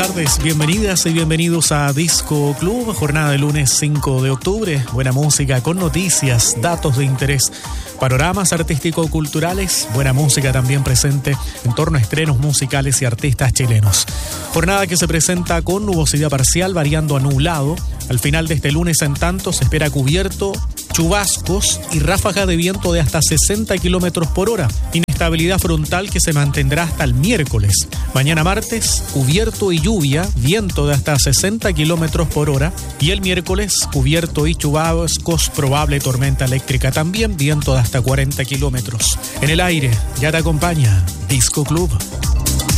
tardes, bienvenidas y bienvenidos a Disco Club, jornada de lunes 5 de octubre. Buena música con noticias, datos de interés, panoramas artístico-culturales, buena música también presente en torno a estrenos musicales y artistas chilenos. Jornada que se presenta con nubosidad parcial variando a nublado. Al final de este lunes, en tanto, se espera cubierto, chubascos y ráfaga de viento de hasta 60 kilómetros por hora. Inestabilidad frontal que se mantendrá hasta el miércoles. Mañana martes, cubierto y lluvia, viento de hasta 60 kilómetros por hora. Y el miércoles, cubierto y chubascos, probable tormenta eléctrica también, viento de hasta 40 kilómetros. En el aire, ya te acompaña Disco Club.